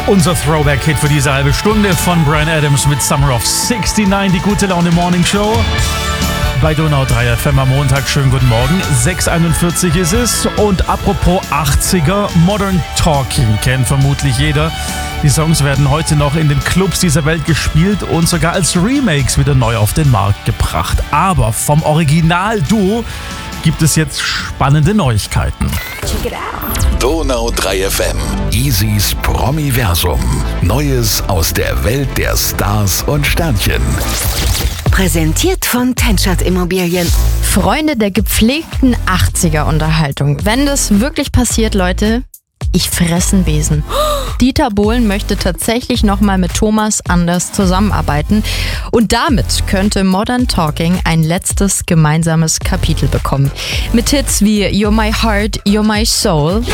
Unser Throwback-Hit für diese halbe Stunde von Bryan Adams mit Summer of 69, die gute Laune Morning Show. Bei Donau 3 FM am Montag. Schönen guten Morgen. 6:41 ist es. Und apropos 80er, Modern Talking kennt vermutlich jeder. Die Songs werden heute noch in den Clubs dieser Welt gespielt und sogar als Remakes wieder neu auf den Markt gebracht. Aber vom Original-Duo gibt es jetzt spannende Neuigkeiten. Check it out. Donau 3 FM. Easys Promiversum. Neues aus der Welt der Stars und Sternchen. Präsentiert von Tenschert Immobilien. Freunde der gepflegten 80er-Unterhaltung. Wenn das wirklich passiert, Leute, ich fresse einen Besen. Dieter Bohlen möchte tatsächlich nochmal mit Thomas Anders zusammenarbeiten. Und damit könnte Modern Talking ein letztes gemeinsames Kapitel bekommen. Mit Hits wie You're My Heart, You're My Soul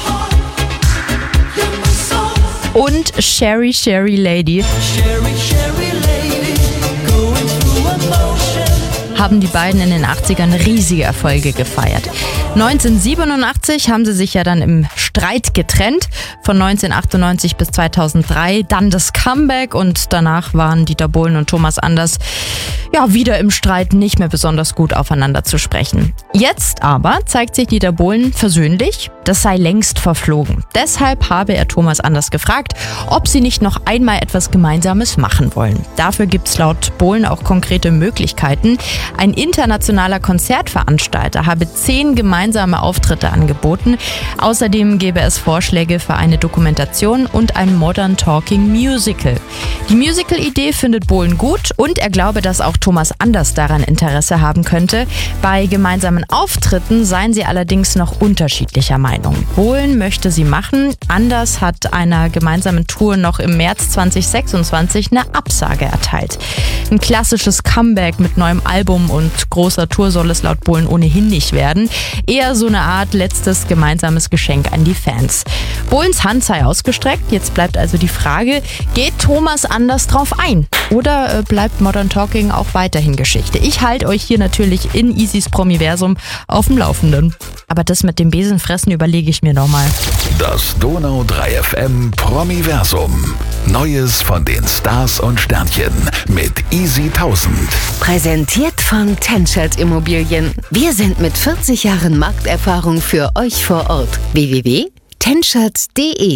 und Sherry Sherry Lady. Haben die beiden in den 80ern riesige Erfolge gefeiert. 1987 haben sie sich ja dann im Streit getrennt, von 1998 bis 2003, dann das Comeback und danach waren Dieter Bohlen und Thomas Anders wieder im Streit, nicht mehr besonders gut aufeinander zu sprechen. Jetzt aber zeigt sich Dieter Bohlen versöhnlich, das sei längst verflogen. Deshalb habe er Thomas Anders gefragt, ob sie nicht noch einmal etwas Gemeinsames machen wollen. Dafür gibt es laut Bohlen auch konkrete Möglichkeiten. Ein internationaler Konzertveranstalter habe 10 gemeinsame Auftritte angeboten. Außerdem gäbe es Vorschläge für eine Dokumentation und ein Modern Talking Musical. Die Musical-Idee findet Bohlen gut und er glaube, dass auch Thomas Anders daran Interesse haben könnte. Bei gemeinsamen Auftritten seien sie allerdings noch unterschiedlicher Meinung. Bohlen möchte sie machen. Anders hat einer gemeinsamen Tour noch im März 2026 eine Absage erteilt. Ein klassisches Comeback mit neuem Album und großer Tour soll es laut Bohlen ohnehin nicht werden. Eher so eine Art letztes gemeinsames Geschenk an die Fans. Bohlens Hand sei ausgestreckt. Jetzt bleibt also die Frage, geht Thomas Anders drauf ein? Oder bleibt Modern Talking auch weiterhin Geschichte? Ich halte euch hier natürlich in Easys Promiversum auf dem Laufenden. Aber das mit dem Besenfressen überlege ich mir nochmal. Das Donau 3 FM Promiversum. Neues von den Stars und Sternchen mit Easy 1000. Präsentiert von Tenschert Immobilien. Wir sind mit 40 Jahren Markterfahrung für euch vor Ort. www.tenschert.de